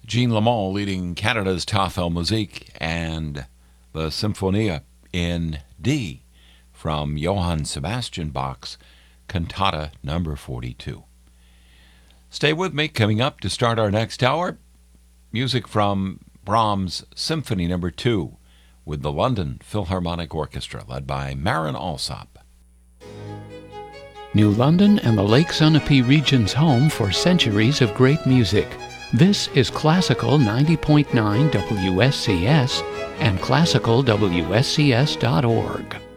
Jean Lamont leading Canada's Tafel Musique and the Symphonia in D from Johann Sebastian Bach's Cantata number 42. Stay with me. Coming up to start our next hour, music from Brahms' Symphony number 2 with the London Philharmonic Orchestra led by Marin Alsop. New London and the Lake Sunapee region's home for centuries of great music. This is Classical 90.9 WSCS and classicalwscs.org.